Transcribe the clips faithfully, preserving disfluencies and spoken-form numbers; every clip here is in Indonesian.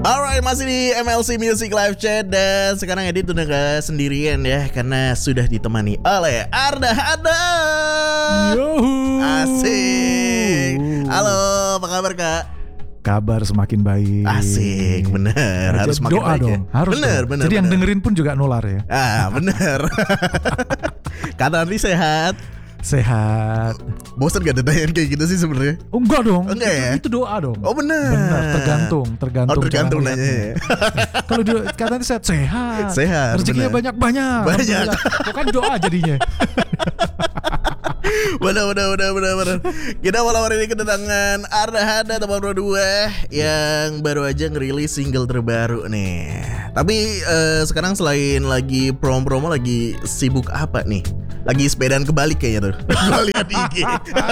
Alright, masih di M L C Music Live Chat. Dan sekarang Edit udah gak sendirian ya, karena sudah ditemani oleh Arda Adam. Yohu. Asik. Halo, apa kabar Kak? Kabar semakin baik. Asik, bener. Nah, harus makin doa baik dong, ya. harus bener, dong. bener. Jadi bener. yang dengerin pun juga nular ya. Ah, bener. Kata nanti sehat. Sehat. Bosan gak ada tanya kayak gitu sih sebenarnya? Oh, enggak dong. Enggak itu, ya? itu doa dong. Oh bener. Benar, tergantung, tergantung. Oh tergantung cara nanya lihatnya. ya. Kalau dia katanya sehat, sehat. Sehat, Rezekinya bener. banyak-banyak. Banyak. Bukan doa jadinya. Bener bener bener bener bener. Kita malam hari ini kedatangan Arda Hada teman dua yang baru aja ngerilis single terbaru nih. Tapi uh, sekarang selain lagi promo-promo, lagi sibuk apa nih? Lagi sepedaan kebalik kayaknya tuh. Gua lihat I G.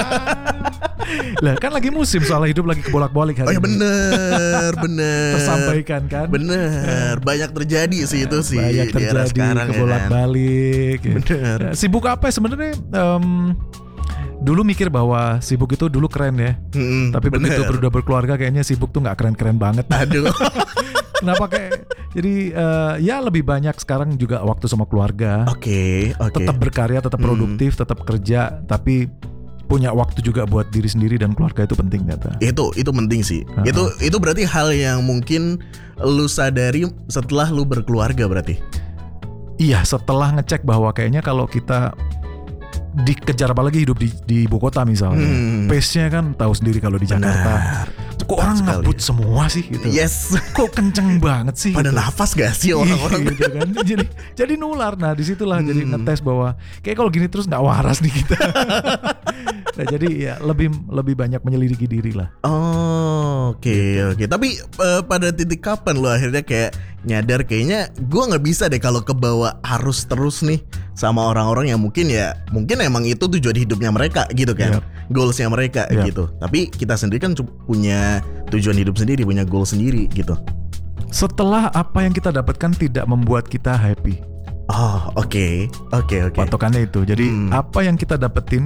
Lah kan lagi musim soal hidup lagi kebolak-balik hari Oh ya ini. bener bener. Tersampaikan kan. Bener. Banyak terjadi sih itu sih. Banyak di era terjadi sekarang, kebolak-balik ya. Bener. Ya, sibuk apa ya sebenarnya? Um, dulu mikir bahwa sibuk itu dulu keren ya. Mm-mm, Tapi bener. begitu udah berkeluarga kayaknya sibuk tuh nggak keren-keren banget. Aduh. Kenapa kayak jadi uh, ya lebih banyak sekarang juga waktu sama keluarga. Oke, oke. Tetap berkarya, tetap Hmm. produktif, tetap kerja, tapi punya waktu juga buat diri sendiri dan keluarga itu penting kata. Itu itu penting sih. Uh-huh. Itu itu berarti hal yang mungkin lu sadari setelah lu berkeluarga berarti. Iya, setelah ngecek bahwa kayaknya kalau kita dikejar apalagi hidup di di ibu kota misalnya, Hmm. pace-nya kan tahu sendiri kalau di Jakarta. Kok Tepat orang sekali. ngebut semua sih gitu. Yes. Kok kenceng banget sih. Pada gitu. nafas gak sih orang-orang? gitu kan. Jadi jadi nular. Nah disitulah Hmm. jadi ngetes bahwa kayak kalau gini terus nggak waras nih kita. Nah jadi ya lebih lebih banyak menyelidiki diri lah. Oh, oke oke. Tapi uh, pada titik kapan lu akhirnya kayak nyadar kayaknya gua nggak bisa deh kalau kebawa arus terus nih sama orang-orang yang mungkin ya mungkin emang itu tujuan hidupnya mereka gitu kan, Yep. goalsnya mereka Yep. gitu. Tapi kita sendiri kan cu- punya tujuan hidup sendiri, punya goal sendiri gitu. Setelah apa yang kita dapatkan tidak membuat kita happy. Oh, oke oke oke. Patokannya itu. Jadi Hmm. apa yang kita dapetin,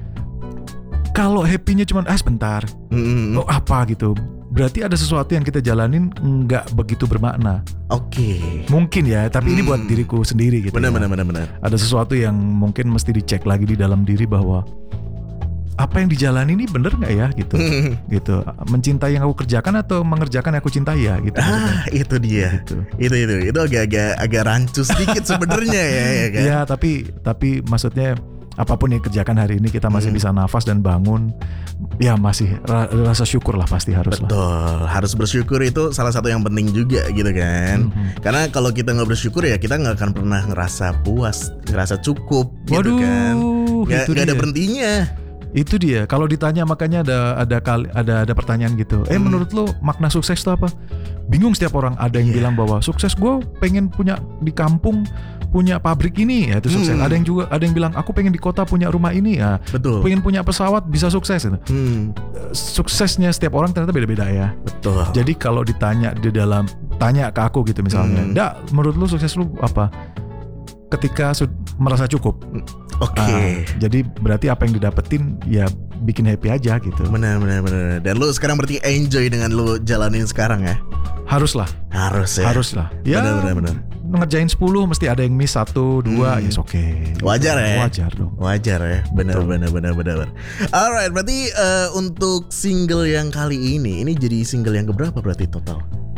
kalau happy-nya cuma ah sebentar, Mm-mm. oh apa gitu, berarti ada sesuatu yang kita jalanin nggak begitu bermakna. Oke. Mungkin ya, tapi ini Hmm. buat diriku sendiri gitu. Benar ya. benar benar benar. Ada sesuatu yang mungkin mesti dicek lagi di dalam diri bahwa apa yang dijalani ini bener nggak ya gitu, gitu. Mencintai yang aku kerjakan atau mengerjakan yang aku cintai ya gitu. Ah, itu dia. Gitu. Itu itu itu agak-agak agak rancu sedikit sebenarnya ya, ya kan. Ya tapi tapi maksudnya apapun yang kerjakan hari ini kita masih Hmm. bisa nafas dan bangun, ya masih ra- rasa syukur lah pasti harus lah. Betul, harus bersyukur itu salah satu yang penting juga gitu kan. Mhm. Karena kalau kita nggak bersyukur ya kita nggak akan pernah ngerasa puas, ngerasa cukup gitu Waduh, kan. Nggak itu nggak ada dia. berhentinya. Itu dia. Kalau ditanya makanya ada ada kali ada ada pertanyaan gitu. Eh Hmm. menurut lo makna sukses itu apa? Bingung setiap orang. Ada yang Iya. bilang bahwa sukses gue pengen punya di kampung punya pabrik ini ya itu sukses. Hmm. Ada yang juga ada yang bilang aku pengen di kota punya rumah ini ya. Betul. Pengen punya pesawat bisa sukses gitu. Hmm, Suksesnya setiap orang ternyata beda-beda ya. betul. Jadi kalau ditanya di dalam tanya ke aku gitu misalnya, Hmm. "Dak, menurut lu sukses lu apa?" Ketika sud- merasa cukup. Oke. Ah, jadi berarti apa yang didapetin ya bikin happy aja gitu. Benar benar benar. Dan lu sekarang berarti enjoy dengan lu jalanin sekarang ya? Haruslah, Harus ya. haruslah. Ya, Benar benar benar. ngerjain sepuluh mesti ada yang miss satu, dua, Hmm. ya oke. Wajar ya? Wajar dong. Wajar ya, benar Betul. benar benar benar. benar. Alright, berarti eh, untuk single yang kali ini, ini jadi single yang keberapa berarti total?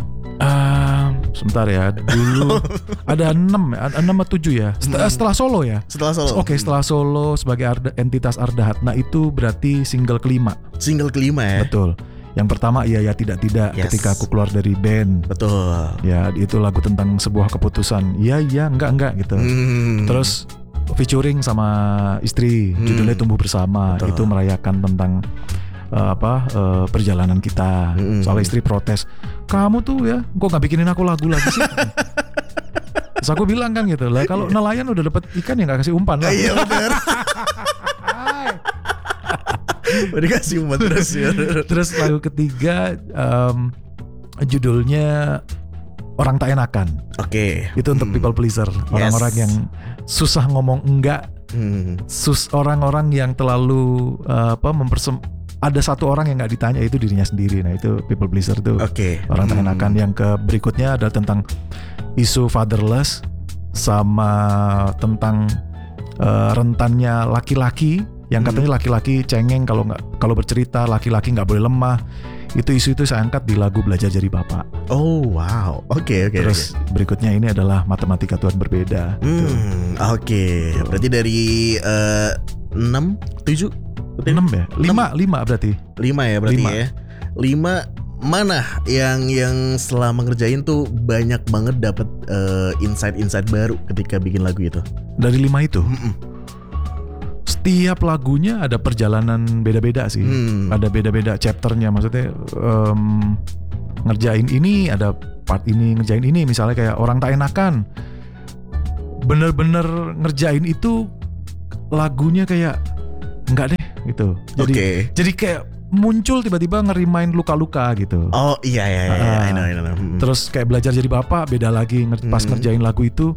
Ah, sebentar ya. Dulu ada enam, ada enam atau tujuh ya. Setelah, Hmm. setelah solo ya. Setelah solo. Oke, setelah solo sebagai Arda, entitas Arda Hatna itu berarti single kelima. Single kelima ya. Betul. Yang pertama iya ya tidak tidak Yes. ketika aku keluar dari band. Betul. Ya, itu lagu tentang sebuah keputusan. Iya iya enggak enggak gitu. Hmm. Terus featuring sama istri, Hmm. judulnya Tumbuh Bersama. Betul. Itu merayakan tentang uh, apa uh, perjalanan kita. Hmm. Soalnya istri protes, kamu tuh ya, kok nggak bikinin aku lagu lagi sih? Terus aku bilang kan gitu lah, kalau nelayan udah dapat ikan ya nggak kasih umpan lah. Iya benar. Udah kasih umpan terus ya. Terus lagu ketiga um, judulnya Orang Tak Enakan. Oke. Itu untuk Hmm. people pleaser, orang-orang Yes. yang susah ngomong enggak, Hmm. sus orang-orang yang terlalu uh, apa mempersem ada satu orang yang nggak ditanya, itu dirinya sendiri. Nah itu people pleaser tuh. Oke. Orang tak Hmm. enakan. Yang ke berikutnya ada tentang isu fatherless sama tentang uh, rentannya laki-laki yang katanya laki-laki cengeng kalau nggak kalau bercerita, laki-laki nggak boleh lemah. Itu isu itu saya angkat di lagu Belajar Jadi Bapak. Oh wow, oke oke. Terus oke. berikutnya ini adalah Matematika Tuhan Berbeda. gitu. Hmm, oke. Berarti dari eh, enam, tujuh, Enam ya? Lima, lima berarti. lima ya berarti Lima. ya. Lima mana yang yang setelah mengerjain tuh banyak banget dapat eh, insight-insight baru ketika bikin lagu itu. Dari lima itu. Mm-mm. Setiap lagunya ada perjalanan beda-beda sih. Hmm. Ada beda-beda chapternya. Maksudnya em, ngerjain ini, ada part ini, ngerjain ini. Misalnya kayak Orang Tak Enakan. Bener-bener ngerjain itu lagunya kayak enggak deh gitu. Jadi Oke. jadi kayak muncul tiba-tiba ngerimain luka-luka gitu. Oh iya iya iya, Ah. I know, I know. Hmm. Terus kayak Belajar Jadi Bapak beda lagi. Nger- Pas Hmm. ngerjain lagu itu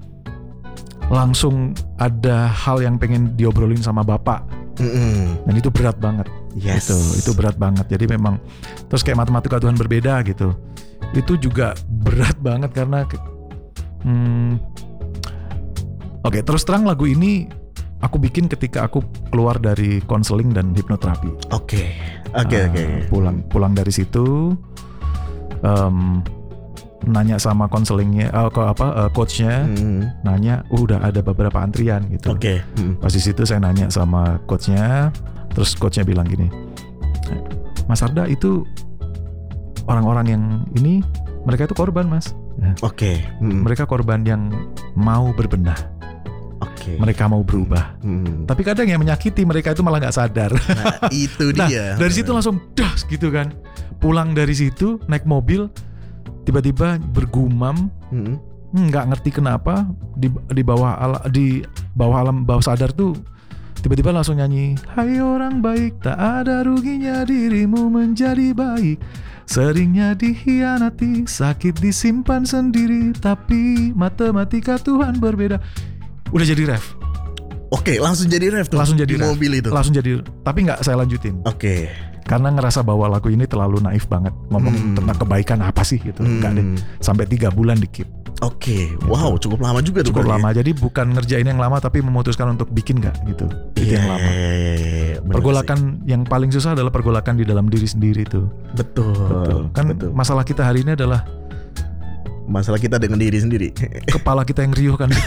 langsung ada hal yang pengen diobrolin sama bapak. Mm-mm. Dan itu berat banget. Yes. Itu itu berat banget. Jadi memang terus kayak Matematika Tuhan Berbeda gitu. Itu juga berat banget karena hmm, oke, terus terang lagu ini aku bikin ketika aku keluar dari konseling dan hipnoterapi. Oke. Oke Ah, oke. Pulang pulang dari situ em, nanya sama konselingnya, uh, apa uh, coachnya, Hmm. nanya, uh, udah ada beberapa antrian gitu. Oke. Hmm. Pas di situ saya nanya sama coachnya, terus coachnya bilang gini, Mas Arda itu orang-orang yang ini mereka itu korban mas. Oke. Hmm. Mereka korban yang mau berbenah, Oke. mereka mau berubah. Hmm. Tapi kadang yang menyakiti mereka itu malah nggak sadar. Nah, itu Nah dia. dari situ langsung das gitu kan. Pulang dari situ naik mobil, tiba-tiba bergumam, Hmm. nggak ngerti kenapa di di bawah ala, di bawah alam bawah sadar tuh tiba-tiba langsung nyanyi, hai orang baik, tak ada ruginya dirimu menjadi baik, seringnya dikhianati, sakit disimpan sendiri, tapi matematika Tuhan berbeda. Udah jadi ref, Oke, langsung jadi ref tuh. langsung jadi di ref. mobil itu. Langsung jadi, tapi nggak saya lanjutin Oke. karena ngerasa bahwa lagu ini terlalu naif banget ngomong Hmm. tentang kebaikan apa sih gitu. Enggak deh, Hmm. sampai tiga bulan di keep. Oke. Wow, cukup lama juga tuh. Cukup berarti. lama, jadi bukan ngerjain yang lama tapi memutuskan untuk bikin nggak gitu. Itu Iya, yang lama. iya, iya, iya. Bener Pergolakan yang paling susah adalah pergolakan di dalam diri sendiri tuh. sih. Betul. Betul. Kan betul. masalah kita hari ini adalah Masalah kita dengan diri sendiri. kepala kita yang riuh kan.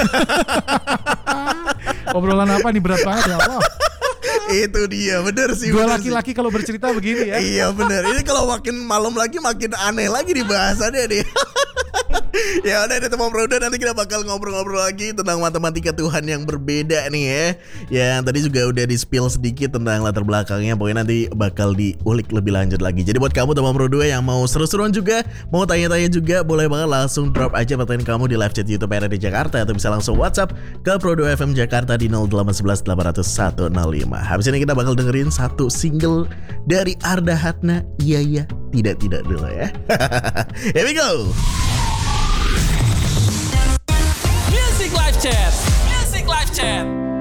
Obrolan apa nih berat banget ya Allah. Itu dia, bener sih. Gue bener sih. laki-laki kalau bercerita begini ya. Iya bener. Ini kalau makin malam lagi makin aneh lagi nih bahasannya nih. Ya udah deh teman Broda, nanti kita bakal ngobrol-ngobrol lagi tentang matematika Tuhan yang berbeda nih ya. Yang tadi juga udah di spill sedikit tentang latar belakangnya. Pokoknya nanti bakal diulik lebih lanjut lagi. Jadi buat kamu teman Broda yang mau seru-seruan juga, mau tanya-tanya juga, boleh banget langsung drop aja pertanyaan kamu di live chat YouTube R R D Jakarta, atau bisa langsung WhatsApp ke Prodo F M Jakarta di nol delapan satu satu delapan nol satu nol lima. Habis ini kita bakal dengerin satu single dari Arda Hatna, Iya Ya Tidak Tidak dulu ya. Here we go. Music Live Chat. Music Live Chat.